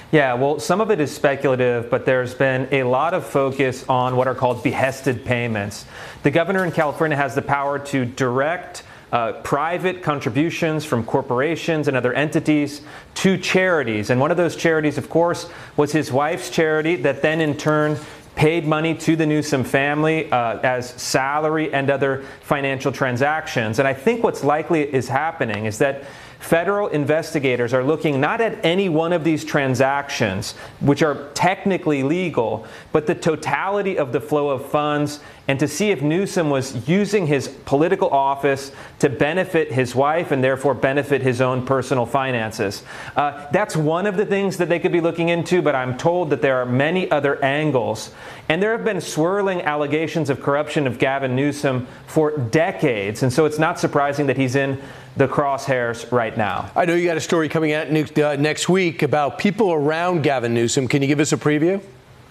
Yeah, well, some of it is speculative, but there's been a lot of focus on what are called behested payments. The governor in California has the power to direct private contributions from corporations and other entities to charities. And one of those charities, of course, was his wife's charity that then in turn paid money to the Newsom family as salary and other financial transactions. And I think what's likely is happening is that federal investigators are looking not at any one of these transactions, which are technically legal, but the totality of the flow of funds and to see if Newsom was using his political office to benefit his wife and therefore benefit his own personal finances. That's one of the things that they could be looking into, but I'm told that there are many other angles. And there have been swirling allegations of corruption of Gavin Newsom for decades, and so it's not surprising that he's in the crosshairs right now. I know you got a story coming out next week about people around Gavin Newsom. Can you give us a preview?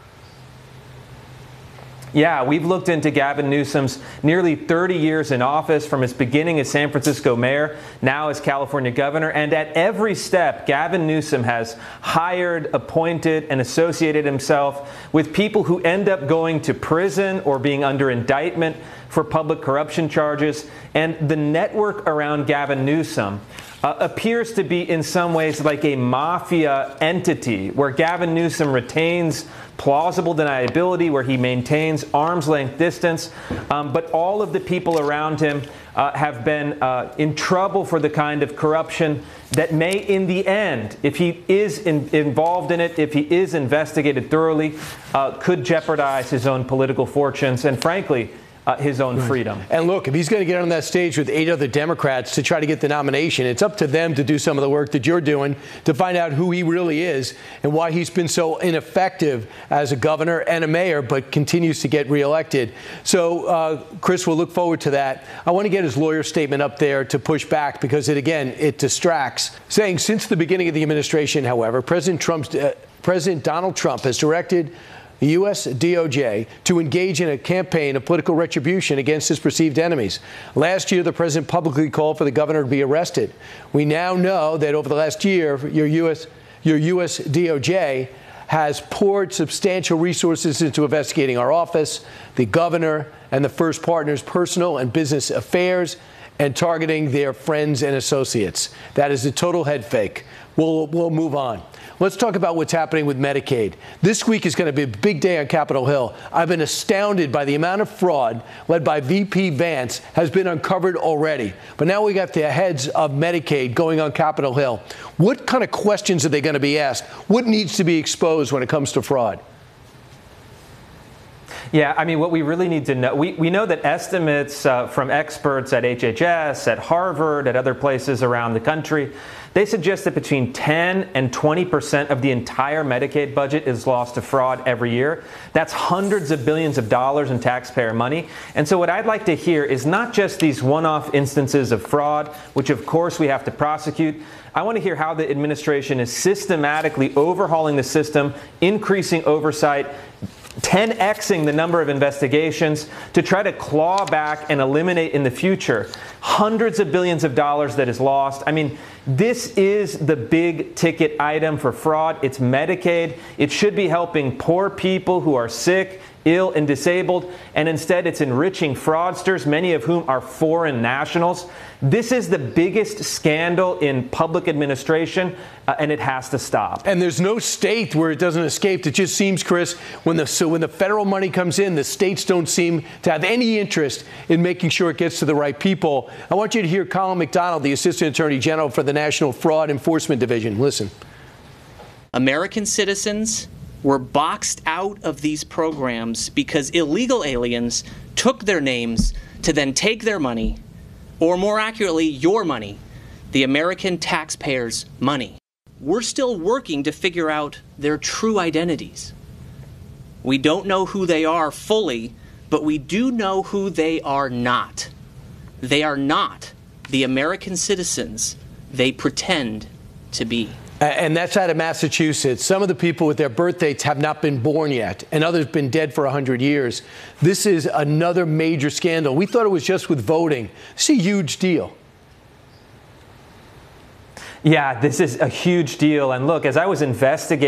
Yeah, we've looked into Gavin Newsom's nearly 30 years in office, from his beginning as San Francisco mayor, now as California governor. And at every step, Gavin Newsom has hired, appointed, and associated himself with people who end up going to prison or being under indictment for public corruption charges. And the network around Gavin Newsom appears to be in some ways like a mafia entity, where Gavin Newsom retains plausible deniability, where he maintains arm's length distance, but all of the people around him have been in trouble for the kind of corruption that may, in the end, if he is involved in it, if he is investigated thoroughly, could jeopardize his own political fortunes and, frankly, his own freedom. And look, if he's going to get on that stage with 8 other Democrats to try to get the nomination, it's up to them to do some of the work that you're doing to find out who he really is and why he's been so ineffective as a governor and a mayor, but continues to get reelected. So, Chris, we'll look forward to that. I want to get his lawyer statement up there to push back because it distracts. Saying since the beginning of the administration, however, President Donald Trump has directed the U.S. DOJ to engage in a campaign of political retribution against his perceived enemies. Last year, the president publicly called for the governor to be arrested. We now know that over the last year, your U.S. DOJ has poured substantial resources into investigating our office, the governor, and the First Partners' personal and business affairs, and targeting their friends and associates. That is a total head fake. We'll move on. Let's talk about what's happening with Medicaid. This week is going to be a big day on Capitol Hill. I've been astounded by the amount of fraud led by VP Vance has been uncovered already. But now we got the heads of Medicaid going on Capitol Hill. What kind of questions are they going to be asked? What needs to be exposed when it comes to fraud? Yeah, I mean, what we really need to know, we know that estimates from experts at HHS, at Harvard, at other places around the country, they suggest that between 10 and 20% of the entire Medicaid budget is lost to fraud every year. That's hundreds of billions of dollars in taxpayer money. And so what I'd like to hear is not just these one-off instances of fraud, which of course we have to prosecute. I want to hear how the administration is systematically overhauling the system, increasing oversight, 10xing the number of investigations to try to claw back and eliminate in the future hundreds of billions of dollars that is lost. I mean, this is the big ticket item for fraud. It's Medicaid. It should be helping poor people who are sick, ill, and disabled, and instead it's enriching fraudsters, many of whom are foreign nationals. This is the biggest scandal in public administration, and it has to stop. And there's no state where it doesn't escape. It just seems, Chris, when the federal money comes in, the states don't seem to have any interest in making sure it gets to the right people. I want you to hear Colin McDonald, the Assistant Attorney General for the National Fraud Enforcement Division. Listen. American citizens were boxed out of these programs because illegal aliens took their names to then take their money, or more accurately, your money, the American taxpayers' money. We're still working to figure out their true identities. We don't know who they are fully, but we do know who they are not. They are not the American citizens they pretend to be. And that's out of Massachusetts. Some of the people with their birth dates have not been born yet, and others have been dead for 100 years. This is another major scandal. We thought it was just with voting. It's a huge deal. Yeah, this is a huge deal. And look, as I was investigating